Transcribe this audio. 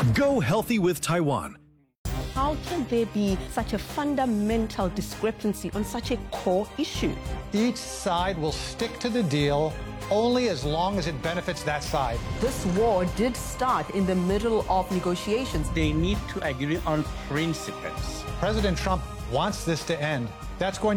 Go healthy with Taiwan. How can there be such a fundamental discrepancy on such a core issue? Each side will stick to the deal only as long as it benefits that side. This war did start in the middle of negotiations. They need to agree on principles. President Trump wants this to end. That's going